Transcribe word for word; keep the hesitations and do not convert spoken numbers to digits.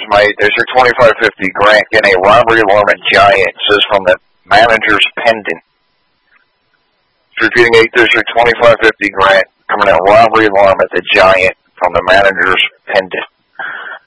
mate. There's your twenty-five fifty grant in a robbery alarm at Giant. It says from the manager's pendant. Repeating eight, there's your twenty-five fifty grant coming out robbery alarm at the Giant from the manager's pendant.